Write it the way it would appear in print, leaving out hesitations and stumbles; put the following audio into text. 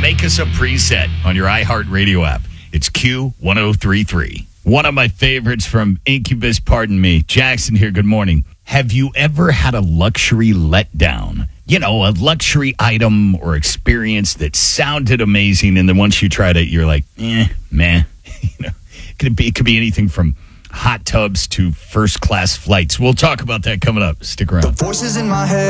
make us a preset on your iHeartRadio app. It's Q1033. One of my favorites from Incubus, pardon me. Jackson here, good morning. Have you ever had a luxury letdown? You know, a luxury item or experience that sounded amazing, and then once you tried it, you're like, meh. It could be anything from hot tubs to first-class flights. We'll talk about that coming up. Stick around. The voices in my head.